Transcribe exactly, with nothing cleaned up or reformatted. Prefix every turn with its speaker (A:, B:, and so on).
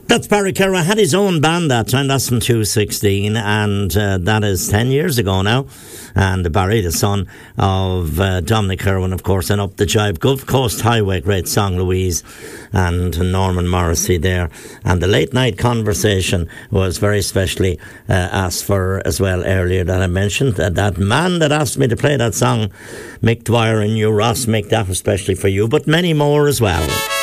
A: That's Barry Kerr. Had his own band that time. That's from two sixteen, and uh, that is ten years ago now. And Barry, the son of uh, Dominic Irwin, of course, and Up the Jive, Gulf Coast Highway, great song, Louise, and Norman Morrissey there. And the late night conversation was very specially uh, asked for as well earlier, that I mentioned. That, that man that asked me to play that song, Mick Dwyer and you, Ross, Mick, that was especially for you, but many more as well.